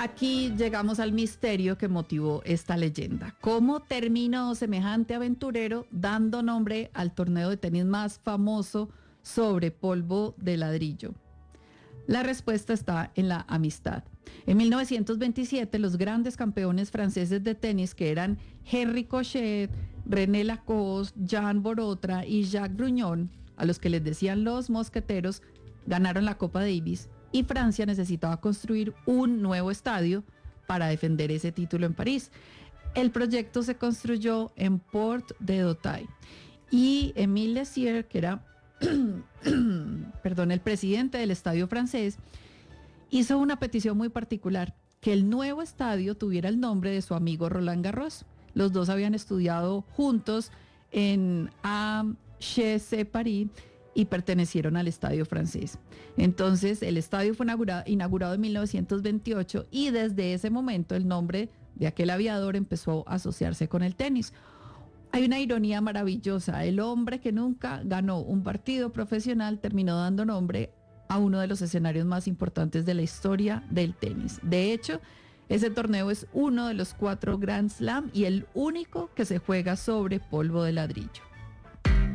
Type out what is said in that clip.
Aquí llegamos al misterio que motivó esta leyenda. ¿Cómo terminó semejante aventurero dando nombre al torneo de tenis más famoso sobre polvo de ladrillo? La respuesta está en la amistad. En 1927, los grandes campeones franceses de tenis, que eran Henri Cochet, René Lacoste, Jean Borotra y Jacques Brugnon, a los que les decían los mosqueteros, ganaron la Copa Davis, y Francia necesitaba construir un nuevo estadio para defender ese título en París. El proyecto se construyó en Port de Dauphine y Émile Lessier, que era el presidente del estadio francés, hizo una petición muy particular: que el nuevo estadio tuviera el nombre de su amigo Roland Garros. Los dos habían estudiado juntos en HEC París y pertenecieron al estadio francés. Entonces, el estadio fue inaugurado en 1928 y desde ese momento el nombre de aquel aviador empezó a asociarse con el tenis. Hay una ironía maravillosa: el hombre que nunca ganó un partido profesional terminó dando nombre a uno de los escenarios más importantes de la historia del tenis. De hecho, ese torneo es uno de los 4 Grand Slam y el único que se juega sobre polvo de ladrillo.